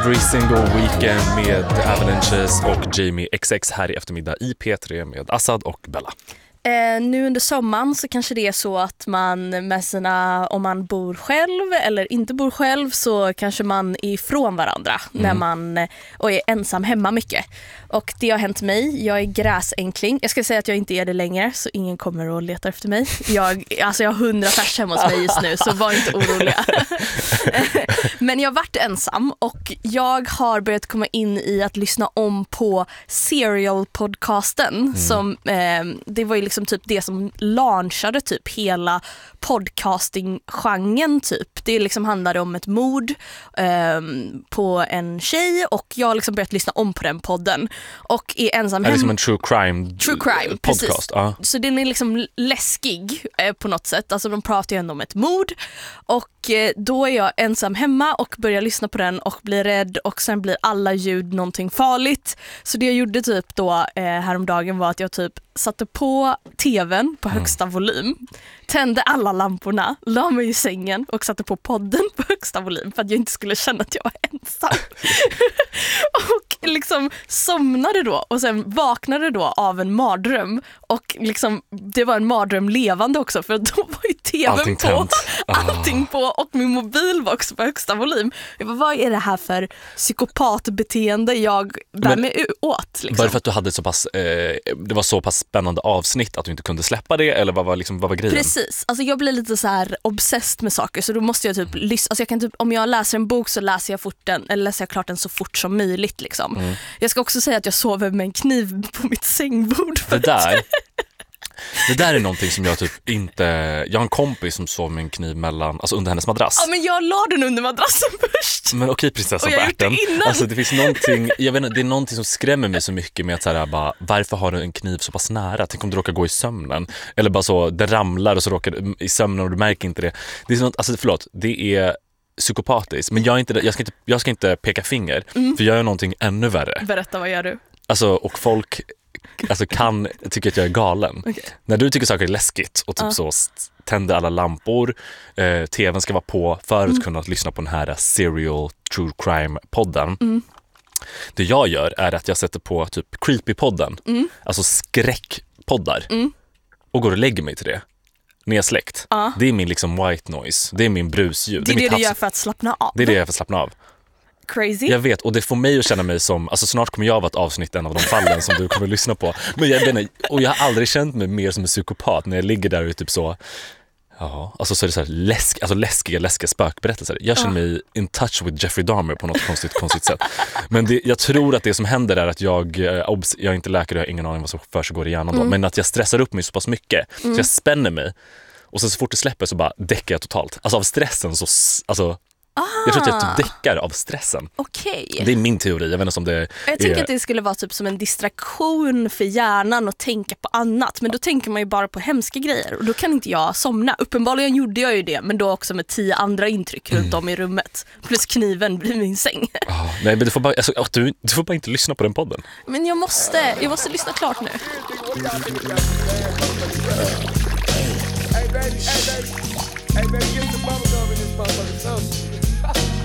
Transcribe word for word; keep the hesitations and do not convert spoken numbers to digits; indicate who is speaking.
Speaker 1: Every single weekend med Avalanches och Jamie X X här i eftermiddag i P tre med Assad och Bella.
Speaker 2: Eh, nu under sommaren så kanske det är så att man med sina, om man bor själv eller inte bor själv, så kanske man är ifrån varandra mm. när man och är ensam hemma mycket. Och det har hänt mig. Jag är gräsänkling. Jag ska säga att jag inte är det längre, så ingen kommer att leta efter mig. Jag, alltså jag har hundra pers hemma hos mig just nu, så var inte oroliga. Men jag har varit ensam och jag har börjat komma in i att lyssna om på Serial-podcasten mm. som eh, det var ju liksom typ det som launchade typ hela podcasting-genren typ. Det liksom handlade om ett mord eh, på en tjej och jag har liksom börjat lyssna om på den podden och är ensam hemma.
Speaker 1: Är det som en true crime,
Speaker 2: true crime
Speaker 1: podcast?
Speaker 2: Ja. Så den är liksom läskig eh, på något sätt. Alltså de pratar ju ändå om ett mord och eh, då är jag ensam hemma och börjar lyssna på den och blir rädd och sen blir alla ljud någonting farligt. Så det jag gjorde typ då eh, häromdagen var att jag typ satte på tvn på högsta mm. volym, tände alla lamporna, la mig i sängen och satte på podden på högsta volym för att jag inte skulle känna att jag var ensam. Och liksom somnade då och sen vaknade då av en mardröm och liksom det var en mardröm levande också, för då var ju tvn
Speaker 1: allting
Speaker 2: på,
Speaker 1: tänt.
Speaker 2: allting på och min mobil var också på högsta volym. Jag bara, vad är det här för psykopatbeteende jag bär mig åt? Liksom?
Speaker 1: Var det för att du hade så pass, eh, det var så pass spännande avsnitt att du inte kunde släppa det, eller vad var, liksom, vad var grejen?
Speaker 2: Precis, alltså jag blir lite så här obsessed med saker, så då måste jag typ lyssna, alltså jag kan typ, om jag läser en bok så läser jag fort den, eller läser jag klart den så fort som möjligt liksom. Mm. Jag ska också säga att jag sover med en kniv på mitt sängbord.
Speaker 1: Det där Det där är någonting som jag typ inte... Jag har en kompis som sov med en kniv mellan, alltså under hennes madrass.
Speaker 2: Ja, men jag la den under madrassen först.
Speaker 1: Men okej, prinsessan på ärten. Alltså det finns någonting, jag vet inte, det är någonting som skrämmer mig så mycket med att så här, bara, varför har du en kniv så pass nära? Tänk om du råkar gå i sömnen. Eller bara så, det ramlar och så råkar du i sömnen och du märker inte det. Det är sånt, alltså förlåt, det är psykopatiskt. Men jag, är inte, jag, ska inte, jag ska inte peka finger, mm. för jag gör någonting ännu värre.
Speaker 2: Berätta, vad gör du?
Speaker 1: Alltså, och folk... Alltså kan tycka att jag är galen. Okay. När du tycker saker är läskigt och typ uh. så tänder alla lampor, eh, tvn ska vara på för att mm. kunna lyssna på den här serial true crime podden. Mm. Det jag gör är att jag sätter på typ creepy-podden, mm. alltså skräckpoddar, mm. och går och lägger mig till det. Nedsläckt. Uh. Det är min liksom white noise. Det är min brusljud.
Speaker 2: Det är det,
Speaker 1: det
Speaker 2: du
Speaker 1: havs...
Speaker 2: gör för att slappna av.
Speaker 1: Det är det jag gör för att slappna av.
Speaker 2: Crazy.
Speaker 1: Jag vet, och det får mig att känna mig som, alltså snart kommer jag vara ett avsnitt en av de fallen som du kommer att lyssna på. Men jag vet inte, och jag har aldrig känt mig mer som en psykopat när jag ligger där och är typ så, ja, alltså så är det så här läsk, alltså läskiga, läskiga spökberättelser. Jag känner mig in touch with Jeffrey Dahmer på något konstigt, konstigt sätt. Men det, jag tror att det som händer är att jag, jag är inte läkare, jag har ingen aning vad som försiggår i hjärnan då, mm. men att jag stressar upp mig så pass mycket, mm. så jag spänner mig. Och så, så fort det släpper så bara däckar jag totalt. Alltså av stressen så, alltså... Ah. Jag tror att jag typ däckar av stressen.
Speaker 2: Okay.
Speaker 1: Det är min teori. Jag vet inte om det
Speaker 2: Jag
Speaker 1: är...
Speaker 2: tänker att det skulle vara typ som en distraktion för hjärnan och tänka på annat. Men då tänker man ju bara på hemska grejer. Och då kan inte jag somna. Uppenbarligen gjorde jag ju det, men då också med tio andra intryck mm. runt om i rummet. Plus kniven blir min säng.
Speaker 1: Ah, nej, men du får, bara, alltså, du, du får bara inte lyssna på den podden.
Speaker 2: Men jag måste, jag måste lyssna klart nu. Hey baby, hey baby. Hey baby, get the bubble gum in this motherfucker.